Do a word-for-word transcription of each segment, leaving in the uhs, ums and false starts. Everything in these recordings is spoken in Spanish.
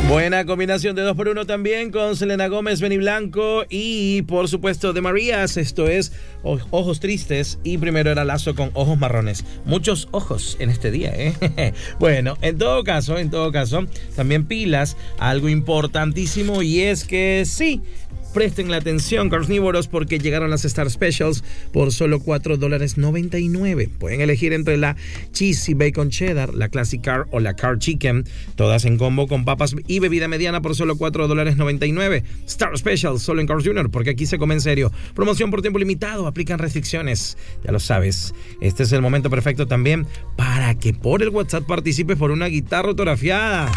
Buena combinación de dos por uno también con Selena Gómez, Benny Blanco y por supuesto de Marías. Esto es Ojos Tristes y primero era Lazo con Ojos Marrones. Muchos ojos en este día, ¿eh? Bueno, en todo caso, en todo caso, también pilas a algo importantísimo y es que sí, presten la atención, carnívoros, porque llegaron las Star Specials por solo cuatro dólares noventa y nueve. Pueden elegir entre la Cheesy Bacon Cheddar, la Classic Car o la Car Chicken, todas en combo con papas y bebida mediana por solo cuatro dólares noventa y nueve. Star Specials solo en Carl's junior, porque aquí se come en serio. Promoción por tiempo limitado, aplican restricciones, ya lo sabes. Este es el momento perfecto también para que por el WhatsApp participes por una guitarra autografiada.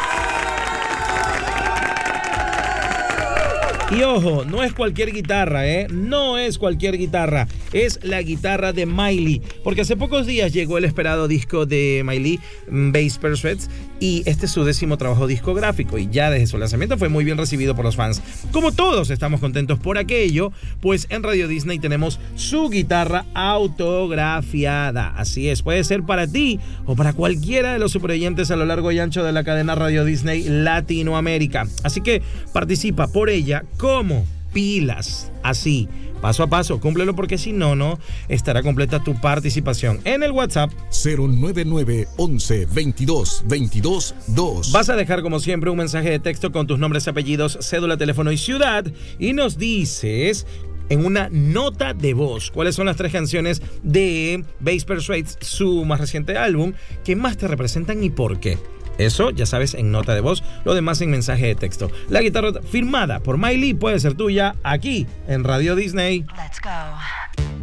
Y ojo, no es cualquier guitarra, ¿eh? No es cualquier guitarra, es la guitarra de Miley, porque hace pocos días llegó el esperado disco de Miley, Bass Persuades, y este es su décimo trabajo discográfico, y ya desde su lanzamiento fue muy bien recibido por los fans. Como todos estamos contentos por aquello, pues en Radio Disney tenemos su guitarra autografiada. Así es, puede ser para ti o para cualquiera de los superoyentes a lo largo y ancho de la cadena Radio Disney Latinoamérica. Así que participa por ella. ¿Cómo? Pilas, así, paso a paso, cúmplelo porque si no, no estará completa tu participación. En el WhatsApp cero nueve nueve once veintidós veintidós dos. Vas a dejar como siempre un mensaje de texto con tus nombres, apellidos, cédula, teléfono y ciudad y nos dices en una nota de voz cuáles son las tres canciones de Bass Persuades, su más reciente álbum, que más te representan y por qué. Eso, ya sabes, en nota de voz, lo demás en mensaje de texto. La guitarra firmada por Miley puede ser tuya aquí en Radio Disney. Let's go.